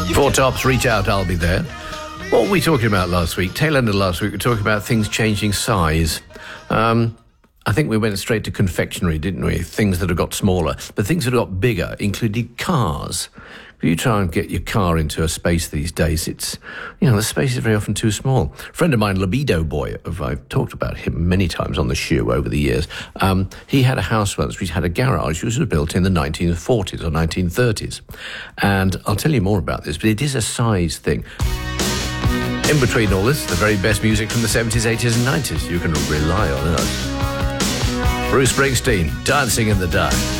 Four Tops, reach out, I'll be there. What were we talking about last week? Tail end of last week, we were talking about things changing size. I think we went straight to confectionery, didn't we? Things that have got smaller. But things that have got bigger, including cars. If you try and get your car into a space these days, it's, the space is very often too small. A friend of mine, Libido Boy, I've talked about him many times on the show over the years. He had a house once which had a garage which was built in the 1940s or 1930s. And I'll tell you more about this, but it is a size thing. In between all this, the very best music from the 70s, 80s and 90s. You can rely on us. Bruce Springsteen, Dancing in the Dark.